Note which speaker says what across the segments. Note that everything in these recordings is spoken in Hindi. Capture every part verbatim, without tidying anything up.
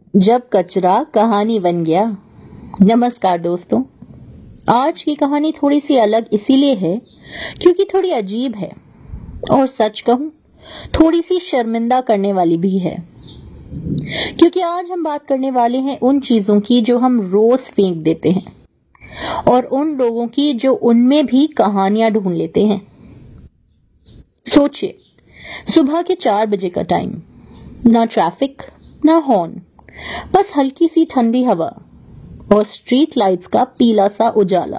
Speaker 1: जब कचरा कहानी बन गया। नमस्कार दोस्तों, आज की कहानी थोड़ी सी अलग इसीलिए है क्योंकि थोड़ी अजीब है और सच कहूं थोड़ी सी शर्मिंदा करने वाली भी है, क्योंकि आज हम बात करने वाले हैं उन चीजों की जो हम रोज फेंक देते हैं और उन लोगों की जो उनमें भी कहानियां ढूंढ लेते हैं। सोचिए, सुबह के चार बजे का टाइम, ना ट्रैफिक ना हॉर्न, बस हल्की सी ठंडी हवा और स्ट्रीट लाइट्स का पीला सा उजाला।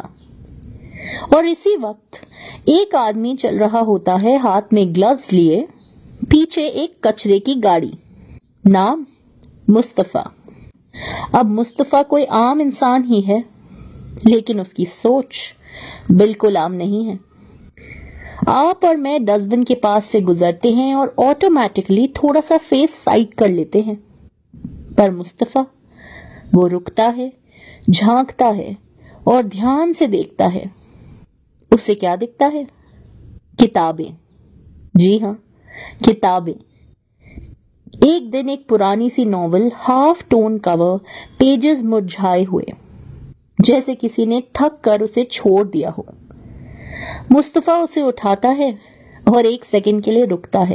Speaker 1: और इसी वक्त एक आदमी चल रहा होता है हाथ में ग्लव्स लिए, पीछे एक कचरे की गाड़ी। नाम मुस्तफा। अब मुस्तफा कोई आम इंसान ही है, लेकिन उसकी सोच बिल्कुल आम नहीं है। आप और मैं डस्टबिन के पास से गुजरते हैं और ऑटोमेटिकली थोड़ा सा फेस साइड कर लेते हैं, पर मुस्तफा वो रुकता है, झांकता है और ध्यान से देखता है। उसे क्या दिखता है? किताबें। जी हाँ, किताबें। एक दिन एक पुरानी सी novel, half tone cover, pages मुरझाए हुए, जैसे किसी ने ठग कर उसे छोड़ दिया हो। मुस्तफा उसे उठाता है और एक सेकंड के लिए रुकता है।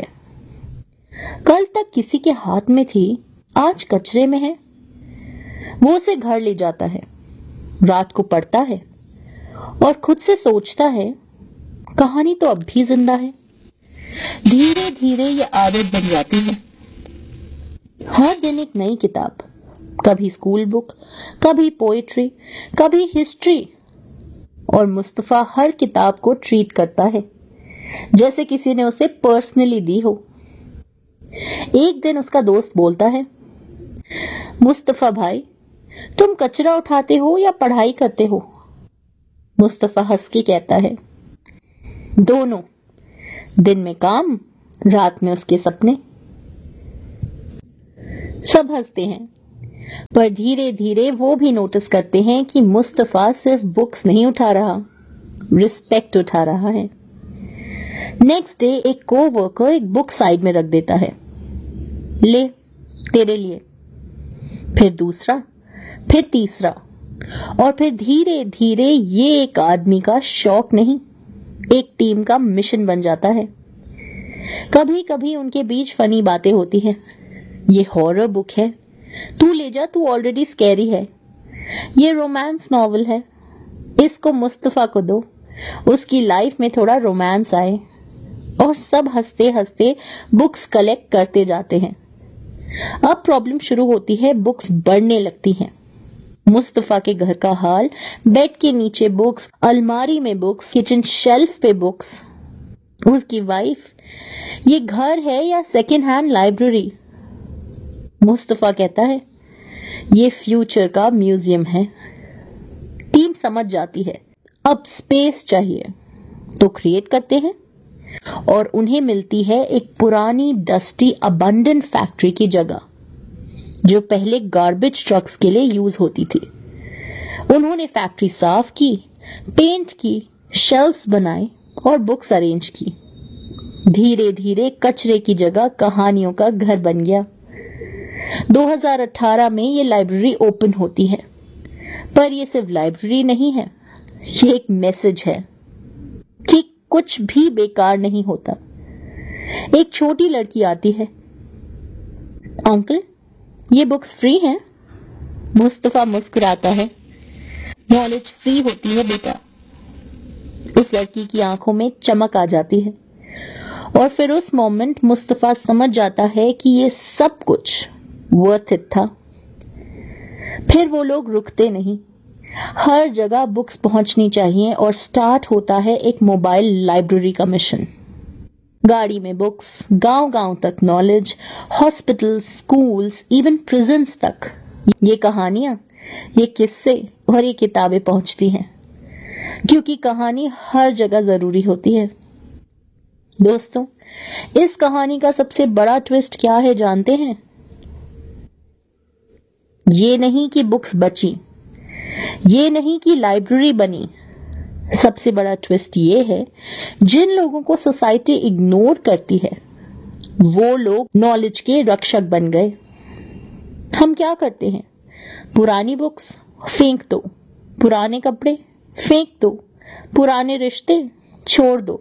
Speaker 1: कल तक किसी के हाथ में थी, आज कचरे में है। वो उसे घर ले जाता है, रात को पढ़ता है और खुद से सोचता है, कहानी तो अब भी जिंदा है। धीरे धीरे ये आदत बन जाती है। हर दिन एक नई किताब, कभी स्कूल बुक, कभी पोएट्री, कभी हिस्ट्री, और मुस्तफा हर किताब को ट्रीट करता है जैसे किसी ने उसे पर्सनली दी हो। एक दिन उसका दोस्त बोलता है, मुस्तफा भाई, तुम कचरा उठाते हो या पढ़ाई करते हो? मुस्तफा हंस के कहता है, दोनों। दिन में काम, रात में उसके सपने। सब हंसते हैं, पर धीरे धीरे वो भी नोटिस करते हैं कि मुस्तफा सिर्फ बुक्स नहीं उठा रहा, रिस्पेक्ट उठा रहा है। नेक्स्ट डे एक कोवर्कर एक बुक साइड में रख देता है, ले तेरे लिए। फिर दूसरा, फिर तीसरा, और फिर धीरे धीरे ये एक आदमी का शौक नहीं, एक टीम का मिशन बन जाता है। कभी कभी उनके बीच फनी बातें होती हैं। ये हॉरर बुक है, तू ले जा, तू ऑलरेडी स्कैरी है। ये रोमांस नॉवल है, इसको मुस्तफा को दो, उसकी लाइफ में थोड़ा रोमांस आए। और सब हंसते हंसते बुक्स कलेक्ट करते जाते हैं। अब प्रॉब्लम शुरू होती है, बुक्स बढ़ने लगती हैं। मुस्तफा के घर का हाल, बेड के नीचे बुक्स, अलमारी में बुक्स, किचन शेल्फ पे बुक्स। उसकी वाइफ, ये घर है या सेकेंड हैंड लाइब्रेरी? मुस्तफा कहता है, ये फ्यूचर का म्यूजियम है। टीम समझ जाती है, अब स्पेस चाहिए, तो क्रिएट करते हैं और उन्हें मिलती है एक पुरानी डस्टी अबंडेंट फैक्ट्री की जगह, जो पहले गार्बेज ट्रक्स के लिए यूज होती थी। उन्होंने फैक्ट्री साफ की, पेंट की, शेल्फ्स बनाए और बुक्स अरेंज की। धीरे धीरे कचरे की जगह कहानियों का घर बन गया। दो हज़ार अठारह में ये लाइब्रेरी ओपन होती है, पर ये सिर्फ लाइब्रेरी नहीं है, ये एक मैसेज है कि कुछ भी बेकार नहीं होता। एक छोटी लड़की आती है, अंकल ये बुक्स फ्री हैं? मुस्तफा मुस्कुराता है, नॉलेज फ्री होती है बेटा। उस लड़की की आंखों में चमक आ जाती है और फिर उस मोमेंट मुस्तफा समझ जाता है कि ये सब कुछ वर्थ इट था। फिर वो लोग रुकते नहीं, हर जगह बुक्स पहुंचनी चाहिए और स्टार्ट होता है एक मोबाइल लाइब्रेरी का मिशन। गाड़ी में बुक्स, गांव गांव तक knowledge, hospitals, schools, even prisons तक ये कहानियां, ये किस्से और ये किताबें पहुंचती हैं, क्योंकि कहानी हर जगह जरूरी होती है। दोस्तों, इस कहानी का सबसे बड़ा ट्विस्ट क्या है जानते हैं? ये नहीं कि बुक्स बची, ये नहीं कि लाइब्रेरी बनी। सबसे बड़ा ट्विस्ट ये है, जिन लोगों को सोसाइटी इग्नोर करती है वो लोग नॉलेज के रक्षक बन गए। हम क्या करते हैं? पुरानी बुक्स फेंक दो, पुराने कपड़े फेंक दो, पुराने रिश्ते छोड़ दो।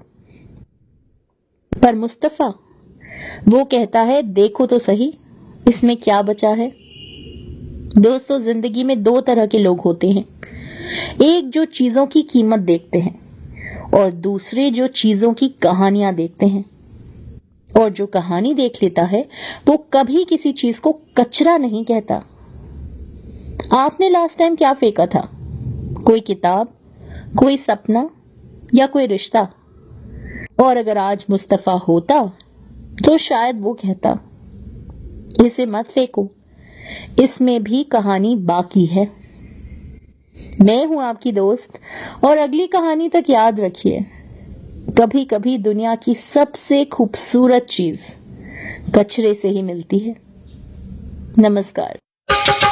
Speaker 1: पर मुस्तफा वो कहता है, देखो तो सही इसमें क्या बचा है। दोस्तों, जिंदगी में दो तरह के लोग होते हैं, एक जो चीजों की कीमत देखते हैं और दूसरे जो चीजों की कहानियां देखते हैं। और जो कहानी देख लेता है वो कभी किसी चीज को कचरा नहीं कहता। आपने लास्ट टाइम क्या फेंका था? कोई किताब, कोई सपना या कोई रिश्ता? और अगर आज मुस्तफा होता तो शायद वो कहता, इसे मत फेंको, इसमें भी कहानी बाकी है। मैं हूं आपकी दोस्त, और अगली कहानी तक याद रखिए, कभी कभी दुनिया की सबसे खूबसूरत चीज कचरे से ही मिलती है। नमस्कार।